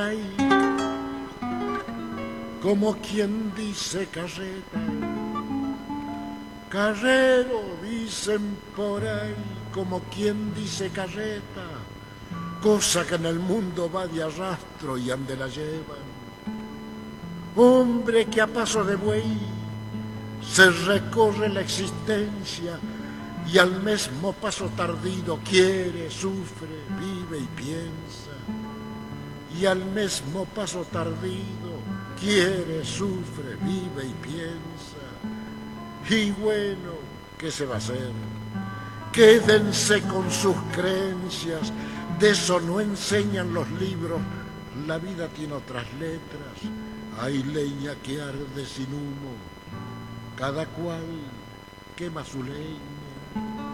ahí, como quien dice carreta, carrero dicen por ahí, como quien dice carreta, cosa que en el mundo va de arrastro y ande la llevan. Hombre que a paso de buey se recorre la existencia y al mismo paso tardío quiere, sufre, vive y piensa. Y al mismo paso tardío quiere, sufre, vive y piensa. Y bueno, ¿qué se va a hacer? Quédense con sus creencias, de eso no enseñan los libros. La vida tiene otras letras, hay leña que arde sin humo, cada cual quema su leña.